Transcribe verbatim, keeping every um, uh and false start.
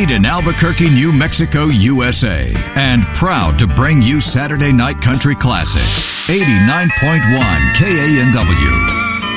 Located in Albuquerque, New Mexico, U S A, and proud to bring you Saturday Night Country Classics. eighty-nine point one K A N W.